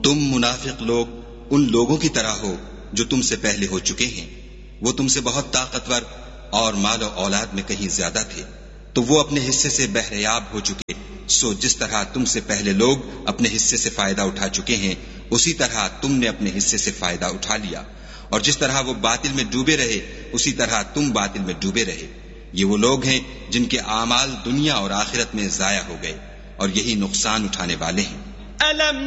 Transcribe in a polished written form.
तुम मुनाफिक लोग उन लोगों की तरह हो जो तुमसे पहले हो चुके हैं। वो तुमसे बहुत ताकतवर और माल और औलाद में कहीं ज्यादा थे, तो वो अपने हिस्से से बहरयाब हो चुके। सो जिस तरह तुमसे पहले लोग अपने हिस्से से फायदा उठा चुके हैं, उसी तरह तुमने अपने हिस्से से फायदा उठा लिया। और जिस तरह वो बातिल में डूबे रहे, उसी तरह तुम बातिल में डूबे रहे। ये वो लोग हैं जिनके आमाल दुनिया और आखिरत में जाया हो गए, और यही नुकसान उठाने वाले हैं।